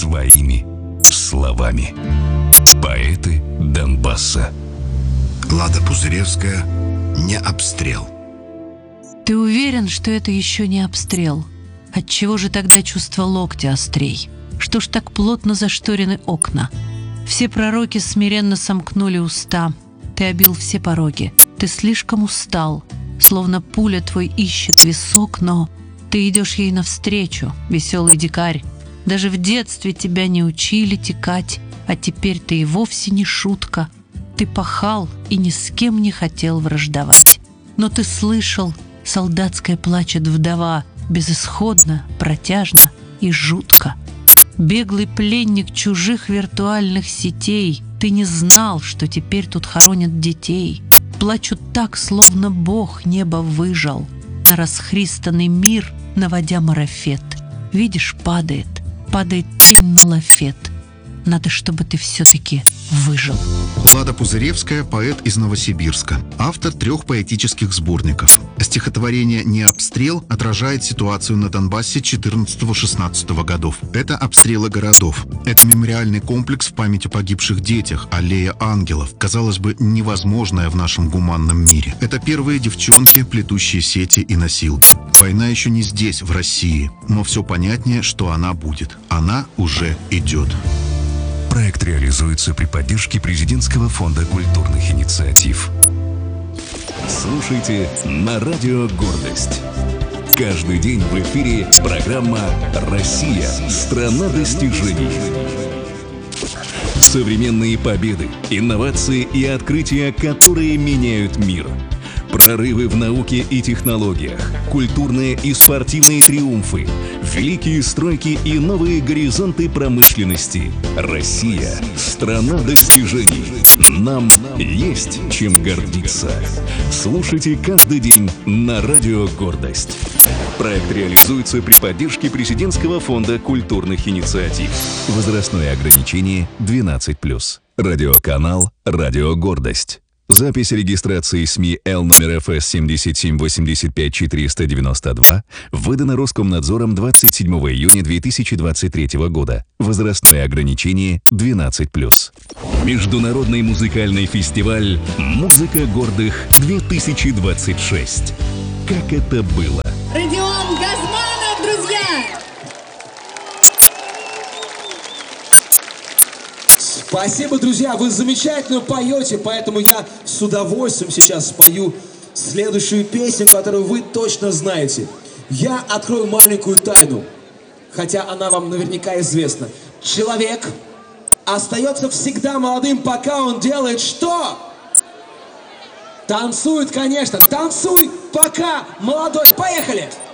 своими словами. Поэты Донбасса. Лада Пузыревская «Не обстрел». Ты уверен, что это еще не обстрел? Отчего же тогда чувство локтя острей? Что ж так плотно зашторены окна? Все пророки смиренно сомкнули уста. Ты обил все пороги. Ты слишком устал, словно пуля твой ищет висок, но ты идешь ей навстречу, веселый дикарь. Даже в детстве тебя не учили текать, а теперь ты и вовсе не шутка. Ты пахал и ни с кем не хотел враждовать. Но ты слышал, солдатская плачет вдова, безысходно, протяжно и жутко. Беглый пленник чужих виртуальных сетей, ты не знал, что теперь тут хоронят детей. Плачут так, словно Бог небо выжал на расхристанный мир, наводя марафет. Видишь, падает тень на лафет. Надо, чтобы ты все-таки выжил. Лада Пузыревская, поэт из Новосибирска. Автор 3 поэтических сборников. Стихотворение «Не обстрел» отражает ситуацию на Донбассе 14-16 годов. Это обстрелы городов. Это мемориальный комплекс в память о погибших детях, аллея ангелов, казалось бы, невозможная в нашем гуманном мире. Это первые девчонки, плетущие сети и носилки. Война еще не здесь, в России, но все понятнее, что она будет. Она уже идет. Проект реализуется при поддержке Президентского фонда культурных инициатив. Слушайте на радио «Гордость». Каждый день в эфире программа «Россия. Страна достижений». Современные победы, инновации и открытия, которые меняют мир. Прорывы в науке и технологиях, культурные и спортивные триумфы, великие стройки и новые горизонты промышленности. Россия – страна достижений. Нам есть чем гордиться. Слушайте каждый день на радио «Гордость». Проект реализуется при поддержке Президентского фонда культурных инициатив. Возрастное ограничение 12+. Радиоканал «Радио Гордость». Запись регистрации СМИ Л номер ФС 7785492 выдана Роскомнадзором 27 июня 2023 года. Возрастное ограничение 12+. Международный музыкальный фестиваль «Музыка гордых-2026». Как это было? Родион Газманов, друзья! Спасибо, друзья, вы замечательно поете, поэтому я с удовольствием сейчас спою следующую песню, которую вы точно знаете. Я открою маленькую тайну, хотя она вам наверняка известна. Человек остается всегда молодым, пока он делает что? Танцует, конечно, танцуй, пока молодой. Поехали!